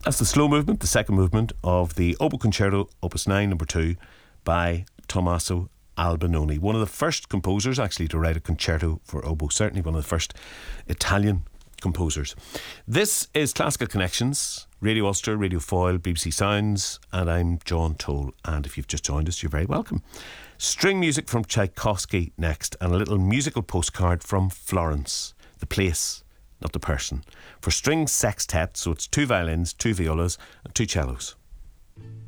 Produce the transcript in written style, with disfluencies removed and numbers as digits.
That's the slow movement, the second movement of the Oboe Concerto, Opus 9, number 2, by Tommaso Albinoni. One of the first composers actually to write a concerto for oboe, certainly one of the first Italian composers. This is Classical Connections, Radio Ulster, Radio Foyle, BBC Sounds, and I'm John Toll. And if you've just joined us, you're very welcome. String music from Tchaikovsky next, and a little musical postcard from Florence, the place, not the person, for string sextet, so it's 2 violins, 2 violas and 2 cellos.